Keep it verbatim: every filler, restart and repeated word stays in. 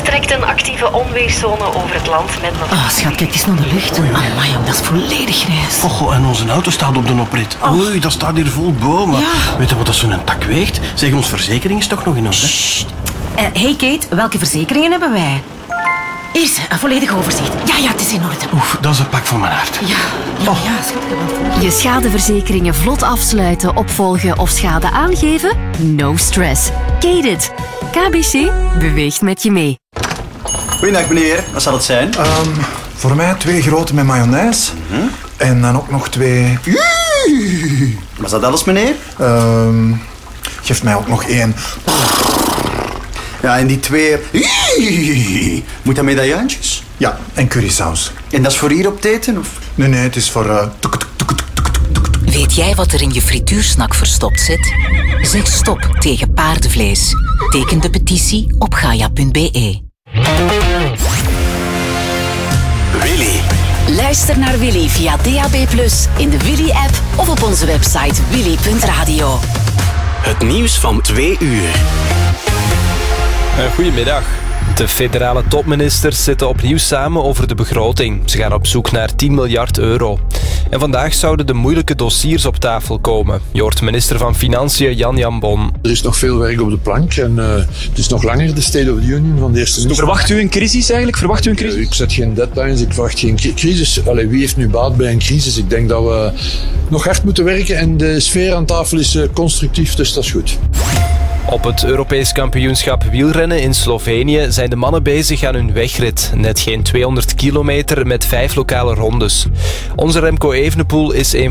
trekt een actieve onweerszone over het land met nog... Oh, schat, kijk eens naar de lucht. Amai, jong, dat is volledig grijs. Oh, goh, en onze auto staat op de oprit. Oh. Oei, dat staat hier vol bomen. Ja. Weet je wat dat zo'n tak weegt? Zeg, ons verzekering is toch nog in orde? Sst. Uh, hey Kate, welke verzekeringen hebben wij? Hier is een volledig overzicht. Ja, ja, het is in orde. Oef, dat is een pak van mijn hart. Ja, ja, Oh. ja, schat, ik heb wel voor. Je schadeverzekeringen vlot afsluiten, opvolgen of schade aangeven? No stress. Kate it. K B C beweegt met je mee. Goeiedag meneer, wat zal het zijn? Um, voor mij twee grote met mayonaise. Mm-hmm. En dan ook nog twee... Was dat alles meneer? Um, geef mij ook nog één. Ja, en die twee... Moet dat medaillantjes? Ja, en currysaus. En dat is voor hier op het eten, of? Nee, nee, het is voor... Uh, tuk, tuk, tuk, tuk, tuk, tuk. Weet jij wat er in je frituursnak verstopt zit? Zeg stop tegen paardenvlees. Teken de petitie op gaia punt b e. Willy. Luister naar Willy via D A B plus, in de Willy-app of op onze website willy punt radio. Het nieuws van twee uur. Uh, goedemiddag. De federale topministers zitten opnieuw samen over de begroting. Ze gaan op zoek naar tien miljard euro. En vandaag zouden de moeilijke dossiers op tafel komen. Je hoort minister van Financiën Jan Jambon. Er is nog veel werk op de plank en uh, het is nog langer de State of the Union van de eerste minister. Verwacht u een crisis eigenlijk? Verwacht u een crisis? Ik zet geen deadlines, ik verwacht geen crisis. Allee, wie heeft nu baat bij een crisis? Ik denk dat we nog hard moeten werken en de sfeer aan tafel is uh, constructief, dus dat is goed. Op het Europees kampioenschap wielrennen in Slovenië zijn de mannen bezig aan hun wegrit. Net geen tweehonderd kilometer met vijf lokale rondes. Onze Remco Evenepoel is een